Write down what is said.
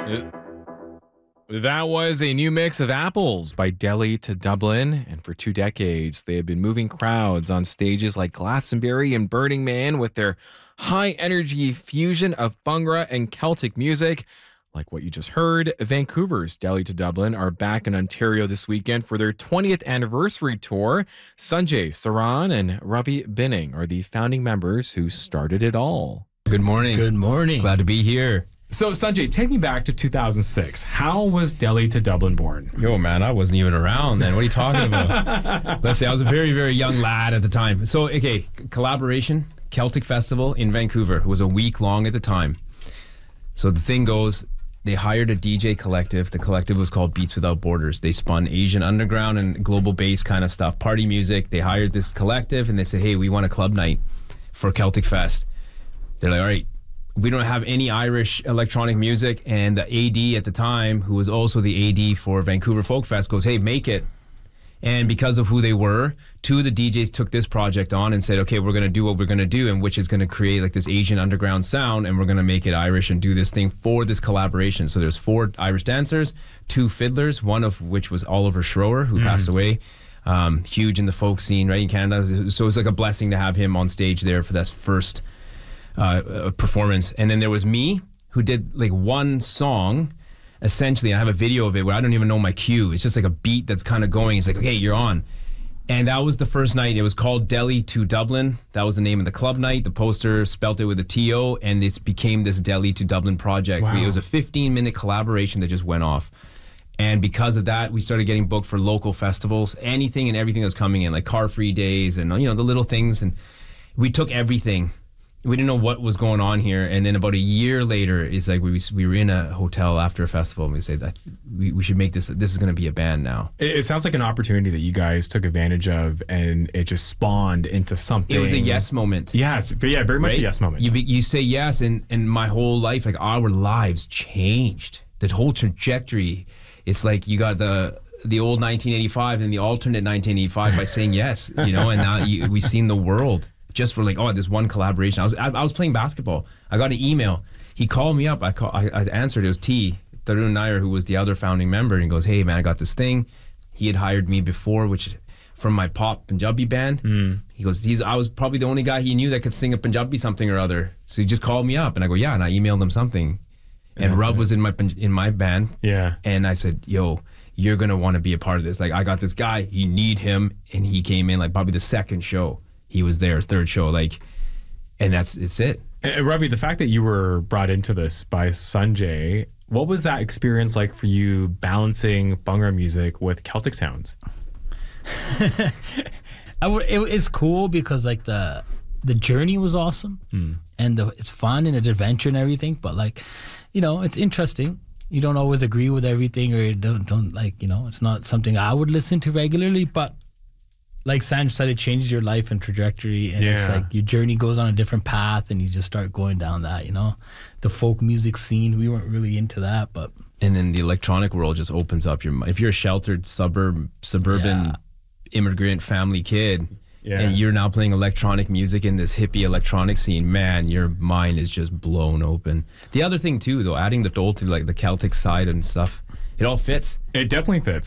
Uh, That was a new mix of Apples by Delhi to Dublin. And for 2 decades, they have been moving crowds on stages like Glastonbury and Burning Man with their high energy fusion of Bhangra and Celtic music. Like what you just heard, Vancouver's Delhi to Dublin are back in Ontario this weekend for their 20th anniversary tour. Sanjay Saran and Ravi Binning are the founding members who started it all. Good morning. Good morning. Glad to be here. So, Sanjay, take me back to 2006. How was Delhi to Dublin born? Yo, man, I wasn't even around then. What are you talking about? Let's see, I was a very, very young lad at the time. So, okay, collaboration, Celtic Festival in Vancouver. It was a week long at the time. So the thing goes, they hired a DJ collective. The collective was called Beats Without Borders. They spun Asian underground and global bass kind of stuff, party music. They hired this collective and they said, hey, we want a club night for Celtic Fest. They're like, all right, we don't have any Irish electronic music. And the AD at the time, who was also the AD for Vancouver Folk Fest, goes, hey, make it. And because of who they were, two of the DJs took this project on and said, okay, we're going to do what we're going to do, and which is going to create like this Asian underground sound, and we're going to make it Irish and do this thing for this collaboration. So there's 4 Irish dancers, 2 fiddlers, one of which was Oliver Schroer, who passed away. Huge in the folk scene, right, in Canada. So it was like a blessing to have him on stage there for that first performance. And then there was me, who did like one song. Essentially, I have a video of it where I don't even know my cue. It's just like a beat that's kind of going. It's like, okay, you're on. And that was the first night. It was called Delhi to Dublin. That was the name of the club night. The poster spelt it with a T-O, and it became this Delhi to Dublin project. Wow. It was a 15-minute collaboration that just went off. And because of that, we started getting booked for local festivals, anything and everything that was coming in, like car-free days and, you know, the little things. And we took everything. We didn't know what was going on here, and then about a year later, it's like we were in a hotel after a festival, and we said that we should make this. This is going to be a band now. It sounds like an opportunity that you guys took advantage of, and it just spawned into something. It was a yes moment. Yes, but yeah, very much right? a yes moment. You say yes, and my whole life, like our lives changed. The whole trajectory. It's like you got the old 1985 and the alternate 1985 by saying yes, you know, and now we've seen the world. Just for like, oh, this one collaboration. I was playing basketball. I got an email. He called me up. I answered. It was Tarun Nair, who was the other founding member. And he goes, hey, man, I got this thing. He had hired me before, which from my pop Punjabi band. He goes, I was probably the only guy he knew that could sing a Punjabi something or other. So he just called me up. And I go, yeah. And I emailed him something. And Rob was in my band. Yeah. And I said, yo, you're going to want to be a part of this. Like, I got this guy. You need him. And he came in like probably the second show. He was there, 3rd show, like, and it's it. And Ravi, the fact that you were brought into this by Sanjay, what was that experience like for you balancing Bhangra music with Celtic sounds? It's cool because like the journey was awesome and it's fun and it's adventure and everything, but like, you know, it's interesting. You don't always agree with everything, or you don't like, you know, it's not something I would listen to regularly, but like Sanj said, it changes your life and trajectory, and it's like your journey goes on a different path, and you just start going down that, you know. The folk music scene, we weren't really into that, but and then the electronic world just opens up your mind. If you're a sheltered suburban immigrant family kid, and you're now playing electronic music in this hippie electronic scene, man, your mind is just blown open. The other thing too, though, adding the Dole to like the Celtic side and stuff, it all fits. It definitely fits.